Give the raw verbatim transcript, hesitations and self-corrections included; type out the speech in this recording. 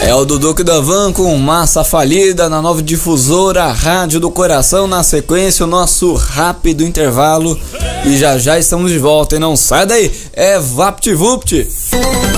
É o Dudu da Van com Massa Falida na Nova Difusora, Rádio do Coração. Na sequência, o nosso rápido intervalo. E já já estamos de volta, e não sai daí, é VaptVupt.